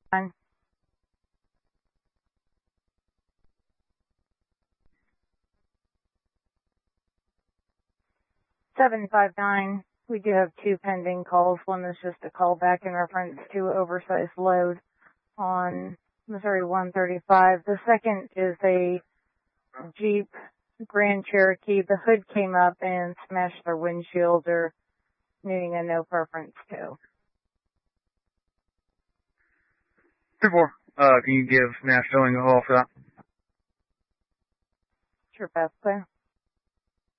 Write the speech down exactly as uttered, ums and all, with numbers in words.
Fine. seven five nine, we do have two pending calls. One is just a call back in reference to oversized load on Missouri one thirty-five. The second is a Jeep Grand Cherokee. The hood came up and smashed their windshield. They're needing a no preference too. two four, uh, can you give Nash Filling a call for that? Sure, Beth, clear.